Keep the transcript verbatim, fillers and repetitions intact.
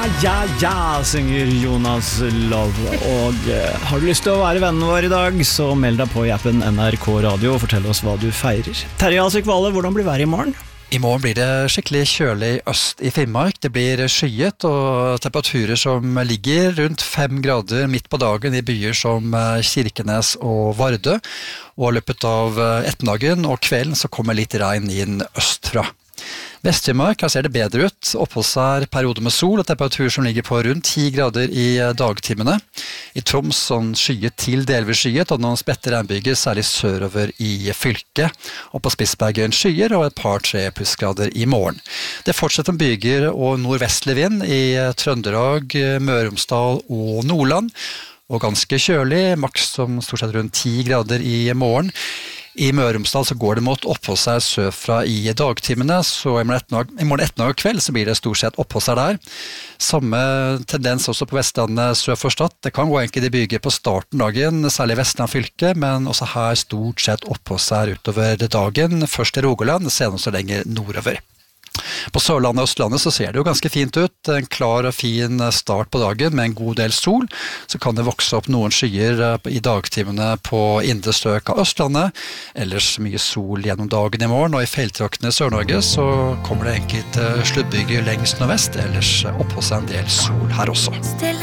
ja, ja, synger Jonas Love. Og eh, har du lyst til å være vennen vår i dag, så meld deg på i appen N R K Radio og fortell oss hva du feirer. Terje Alsvik Valle, hvordan blir været i morgen? I morgen blir det skikkelig kjølig øst i Finnmark. Det blir skyet og temperaturer som ligger rundt fem grader midt på dagen i byer som Kirkenes og Vardø. Og i løpet av ettermiddagen og kvelden så kommer litt regn inn østfra. Vest-Finnmark, her ser det bedre ut. Oppholds er perioder med sol og temperatur som ligger på rundt ti grader i dagtimene. I Troms sånn skyet til delvis skyet, og noen spredte regnbyger særlig sørover i fylket. Og på Spitsbergen skyer og et par tre plussgrader i morgen. Det fortsetter med byger og nordvestlig vind i Trøndelag, Møre og Romsdal og Nordland. Og ganske kjølig, maks som stort sett rundt ti grader i morgen. I Møre og Romsdal så går det mot oppholdsvær sørfra i dagtimene, så i morgen ettermiddag og kveld så blir det stort sett oppholdsvær der. Samme tendens også på Vestlandet sør for Stad. Det kan gå enkelte byger på starten dagen, særlig i Vestland fylke, men også her stort sett oppholdsvær utover dagen. Først i Rogaland, senere så lenger nordover. På Sørlandet og Østlandet så ser det jo ganske fint ut. En klar og fin start på dagen med en god del sol. Så kan det vokse opp noen skyer i dagtimene på indre strøk av Østlandet. Ellers mye sol gjennom dagen i morgen, og i fjelltraktene i Sør-Norge så kommer det enkelte sluddbyger lengst nordvest. Ellers oppå seg en del sol her også.